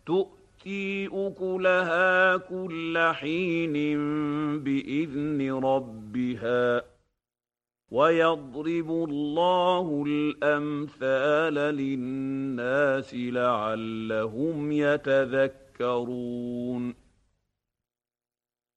تؤتي أكلها كل حين بإذن ربها ويضرب الله الأمثال للناس لعلهم يتذكرون